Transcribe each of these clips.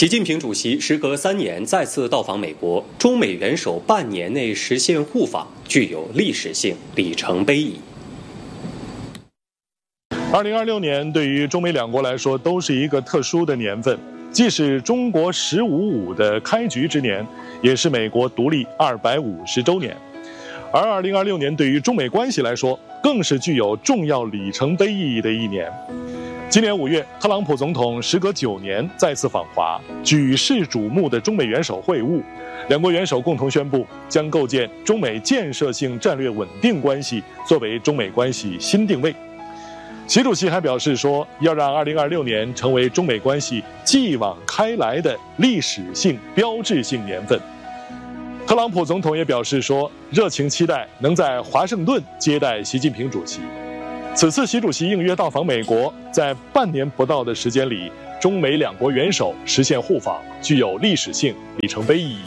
习近平主席时隔3年再次到访美国，中美元首半年内实现互访，具有历史性，里程碑意义。 2026年对于中美两国来说都是一个特殊的年份，既是中国“15+5”的开局之年，也是美国独立250周年。而2026年对于中美关系来说，更是具有重要里程碑意义的一年。今年5月，特朗普总统时隔9年再次访华，举世瞩目的中美元首会晤，两国元首共同宣布将构建中美建设性战略稳定关系作为中美关系新定位。习主席还表示说，要让2026年成为中美关系继往开来的历史性标志性年份。特朗普总统也表示说，热情期待能在华盛顿接待习近平主席。此次习主席应约到访美国，在半年不到的时间里，中美两国元首实现互访，具有历史性、里程碑意义。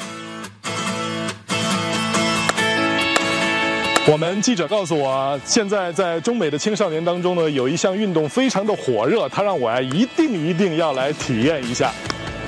我们记者告诉我，现在在中美的青少年当中呢，有一项运动非常的火热，他让我一定要来体验一下。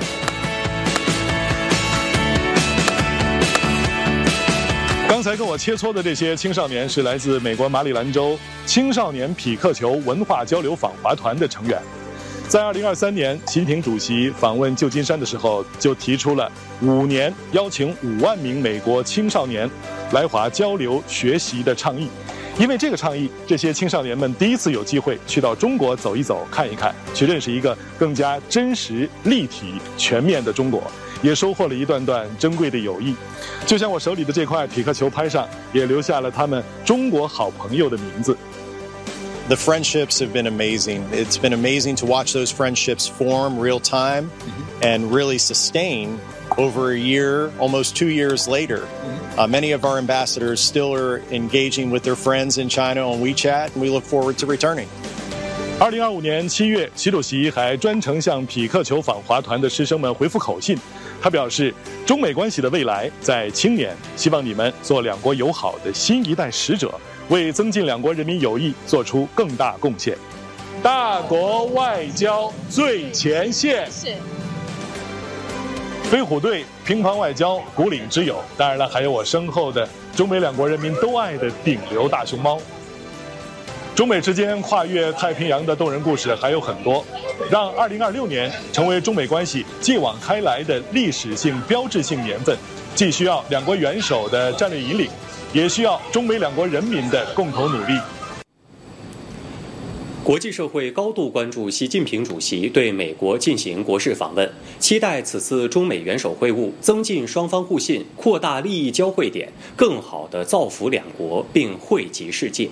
刚才跟我切磋的这些青少年是来自美国马里兰州青少年匹克球文化交流访华团的成员。在2023年，习近平主席访问旧金山的时候，就提出了5年邀请5万名美国青少年来华交流学习的倡议。因为这个倡议，这些青少年们第一次有机会去到中国走一走、看一看，去认识一个更加真实、立体、全面的中国，也收获了一段段珍贵的友谊。就像我手里的这块匹克球拍上，也留下了他们中国好朋友的名字。 The friendships have been amazing. It's been amazing to watch those friendships form real time and really sustain over a year, almost 2 years later. Many of our ambassadors still are engaging with their friends in China on WeChat, and we look forward to returning. 2025年7月，习主席还专程向匹克球访华团的师生们回复口信。他表示，中美关系的未来在青年，希望你们做两国友好的新一代使者，为增进两国人民友谊做出更大贡献。大国外交最前线。是。飞虎队、乒乓外交、古岭之友，当然了，还有我身后的中美两国人民都爱的顶流大熊猫。中美之间跨越太平洋的动人故事还有很多，让2026年成为中美关系继往开来的历史性标志性年份，既需要两国元首的战略引领，也需要中美两国人民的共同努力。 国际社会高度关注习近平主席对美国进行国事访问，期待此次中美元首会晤增进双方互信，扩大利益交汇点，更好地造福两国，并惠及世界。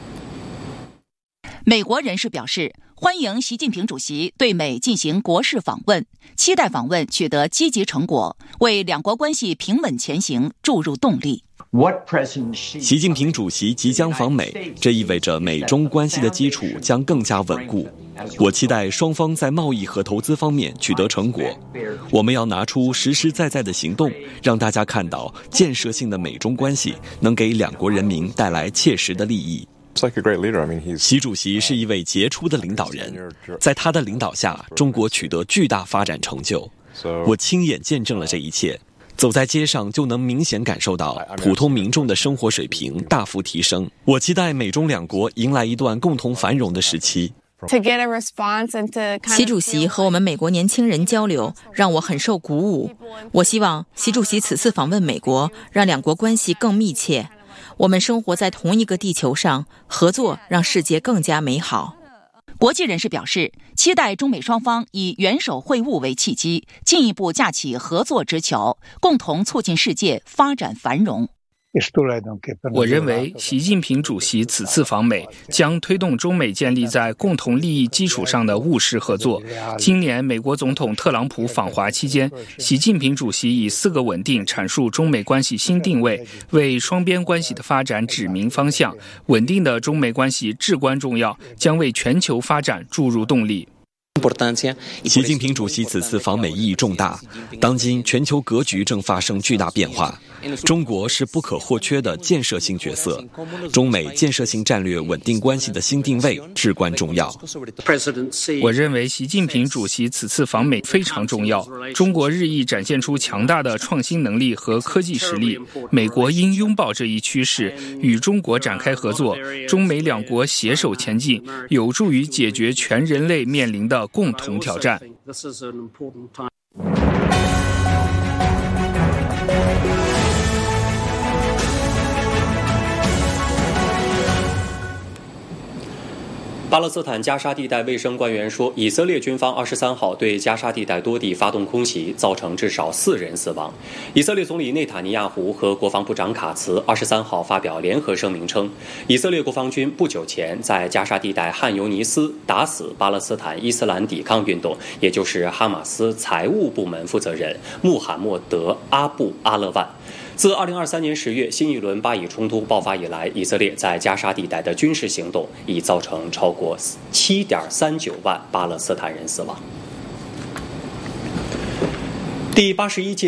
美国人士表示，欢迎习近平主席对美进行国事访问，期待访问取得积极成果，为两国关系平稳前行注入动力。 习近平主席即将访美，这意味着美中关系的基础将更加稳固。我期待双方在贸易和投资方面取得成果。我们要拿出实实在在的行动，让大家看到建设性的美中关系能给两国人民带来切实的利益。习主席是一位杰出的领导人，在他的领导下，中国取得巨大发展成就。我亲眼见证了这一切，走在街上就能明显感受到普通民众的生活水平大幅提升。我期待美中两国迎来一段共同繁荣的时期。 习主席和我们美国年轻人交流，让我很受鼓舞。我希望习主席此次访问美国，让两国关系更密切。我们生活在同一个地球上，合作让世界更加美好。 国际人士表示，期待中美双方以元首会晤为契机，进一步架起合作之桥，共同促进世界发展繁荣。 我认为习近平主席此次访美将推动中美建立在共同利益基础上的务实合作。今年美国总统特朗普访华期间，习近平主席以4个稳定阐述中美关系新定位，为双边关系的发展指明方向。稳定的中美关系至关重要，将为全球发展注入动力。 习近平主席此次访美意义重大，当今全球格局正发生巨大变化， 中国是不可或缺的建设性角色，中美建设性战略稳定关系的新定位至关重要。 我认为习近平主席此次访美非常重要，中国日益展现出强大的创新能力和科技实力，美国应拥抱这一趋势，与中国展开合作，中美两国携手前进，有助于解决全人类面临的共同挑战。 巴勒斯坦加沙地带卫生官员说，以色列军方23号对加沙地带多地发动空袭，造成至少4人死亡。以色列总理内塔尼亚胡和国防部长卡茨23号发表联合声明称，以色列国防军不久前在加沙地带汉尤尼斯打死巴勒斯坦伊斯兰抵抗运动，也就是哈马斯财务部门负责人穆罕默德·阿布·阿勒万。自2023年10月新一轮巴以冲突爆发以来，以色列在加沙地带的军事行动已造成超过7.39万巴勒斯坦人死亡。第81届